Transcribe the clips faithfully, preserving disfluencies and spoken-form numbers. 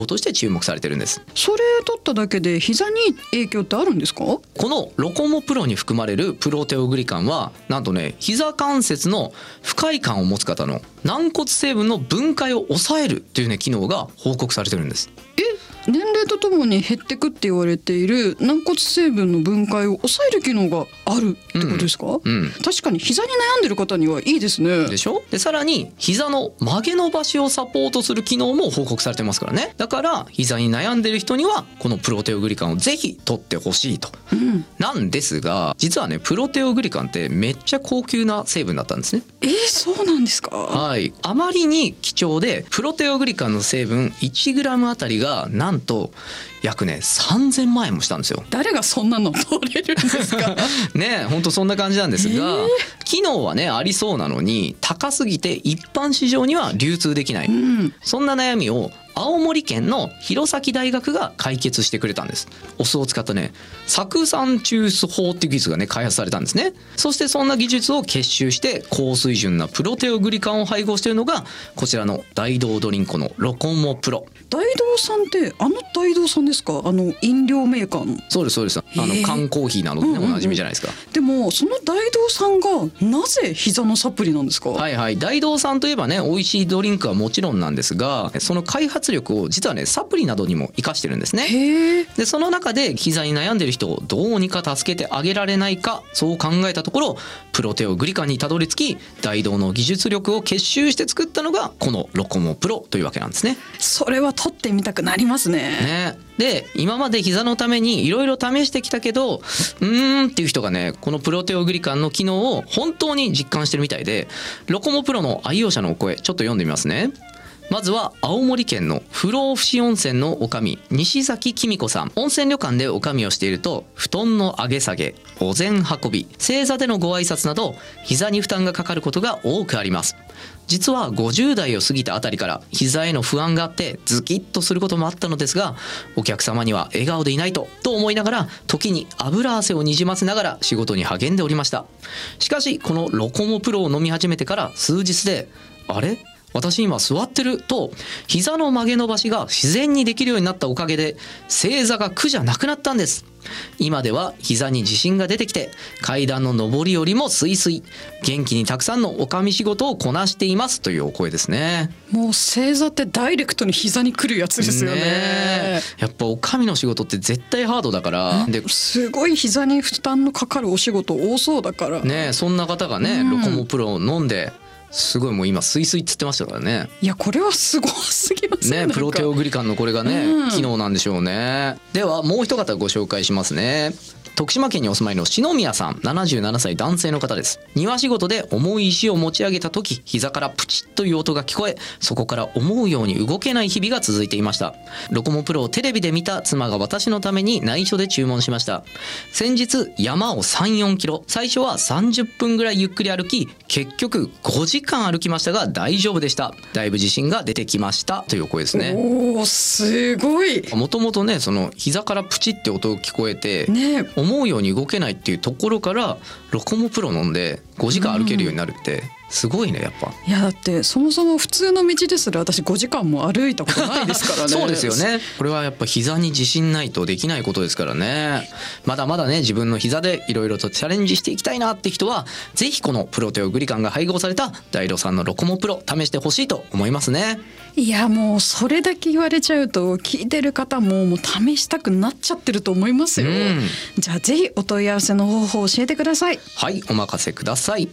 として注目されてるんです。 それ取っただけで膝に影響ってあるんですか？ このロコモプロに含まれるプロテオグリカンはなんとね、膝関節の不快感を持つ方の軟骨成分の分解を抑えるというね機能が報告されてるんです。 え年齢とともに減ってくって言われている軟骨成分の分解を抑える機能があるってことですか？ うんうん、 確かに膝に悩んでる方にはいいですね。 でしょ。でさらに膝の曲げ伸ばしをサポートする機能も報告されてますからね。だから膝に悩んでる人にはこのプロテオグリカンをぜひ取ってほしいと、うん、なんですが実はねプロテオグリカンってめっちゃ高級な成分だったんですね。 えー、そうなんですか？ はい、あまりに貴重でプロテオグリカンの成分 いちグラム あたりがなんと約ねさんぜんまんえんもしたんですよ。 誰がそんなの取れるんですか？ ね、本当そんな感じなんですが、えー、機能はねありそうなのに高すぎて一般市場には流通できない、うん、そんな悩みを青森県の弘前大学が解決してくれたんです。お酢を使ったね酢酸抽出法っていう技術がね開発されたんですね。そしてそんな技術を結集して高水準なプロテオグリカンを配合しているのがこちらの大道ドリンコのロコモプロ。 大道さんってあの大道さんですか？あの飲料メーカーの。 そうですそうです。あの缶コーヒーなどでね、うんうんうん、おなじみじゃないですか。 でもその大道さんがなぜ膝のサプリなんですか？ はいはい、大道さんといえばね美味しいドリンクはもちろんなんですが、その開発力を実はねサプリなどにも生かしてるんですね。へー。でその中で膝に悩んでる人をどうにか助けてあげられないか、そう考えたところプロテオグリカンにたどり着き大道の技術力を結集して作ったのがこのロコモプロというわけなんですね。 それは取ってみたくなりますね。 ね。で今まで膝のためにいろいろ試してきたけどうーんっていう人がねこのプロテオグリカンの機能を本当に実感してるみたいで、ロコモプロの愛用者のお声ちょっと読んでみますね。まずは青森県の不老不死温泉のおかみ西崎紀美子さん。温泉旅館でおかみをしていると布団の上げ下げ、お膳運び、正座でのご挨拶など膝に負担がかかることが多くあります。実はごじゅう代を過ぎたあたりから膝への不安があってズキッとすることもあったのですが、お客様には笑顔でいないとと思いながら時に油汗をにじませながら仕事に励んでおりました。しかしこのロコモプロを飲み始めてから数日であれ私今座ってると膝の曲げ伸ばしが自然にできるようになったおかげで正座が苦じゃなくなったんです。今では膝に自信が出てきて階段の上り下りもスイスイ、元気にたくさんのおかみ仕事をこなしていますというお声ですね。 もう正座ってダイレクトに膝に来るやつですよ ね, ねやっぱおかみの仕事って絶対ハードだからですごい膝に負担のかかるお仕事多そうだからね。そんな方がね、うん、ロコモプロを飲んですごいもう今スイスイっつってましたからね。 いやこれはすごすぎますね。 ねプロテオグリカンのこれがね、うん、機能なんでしょうね。ではもう一方ご紹介しますね。徳島県にお住まいの篠宮さん、ななじゅうななさい男性の方です。庭仕事で重い石を持ち上げた時膝からプチッという音が聞こえ、そこから思うように動けない日々が続いていました。ロコモプロをテレビで見た妻が私のために内緒で注文しました。先日山を さんよんキロ、最初はさんじゅっぷんぐらいゆっくり歩き結局ごじかん歩きましたが大丈夫でした。だいぶ自信が出てきましたという声ですね。 おーすごい。 もともとねその膝からプチって音が聞こえて、ね、思うように動けないっていうところからロコモプロ飲んでごじかん歩けるようになるってすごいねやっぱ。 いやだってそもそも普通の道ですら私ごじかんも歩いたことないですからねそうですよね。これはやっぱ膝に自信ないとできないことですからね。まだまだね自分の膝でいろいろとチャレンジしていきたいなって人はぜひこのプロテオグリカンが配合された大道さんのロコモプロ試してほしいと思いますね。 いやもうそれだけ言われちゃうと聞いてる方ももう試したくなっちゃってると思いますよ、うん、じゃあぜひお問い合わせの方法を教えてください。 はいお任せください。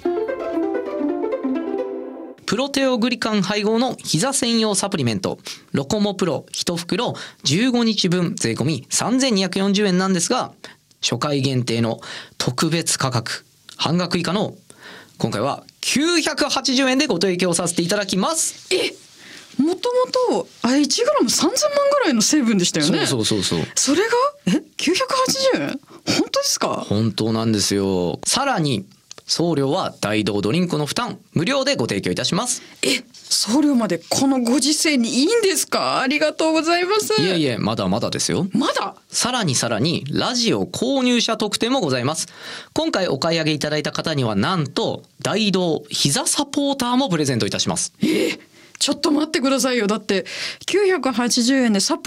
プロテオグリカン配合の膝専用サプリメントロコモプロいち袋じゅうごにちぶん税込みさんぜんにひゃくよんじゅうえんなんですが、初回限定の特別価格半額以下の今回はきゅうひゃくはちじゅうえんでご提供させていただきます。 えもともとあ いちグラムさんぜんまんぐらいの成分でしたよね。 そうそうそうそう。 それがえきゅうひゃくはちじゅうえん本当ですか？ 本当なんですよ。さらに送料は大道ドリンクの負担無料でご提供いたします。 え送料までこのご時世にいいんですか？ありがとうございます。 いえいえまだまだですよ。 まださらにさらにラジオ購入者特典もございます。今回お買い上げいただいた方にはなんと大道膝サポーターもプレゼントいたします。 えちょっと待ってくださいよ。だってきゅうひゃくはちじゅうえんでサ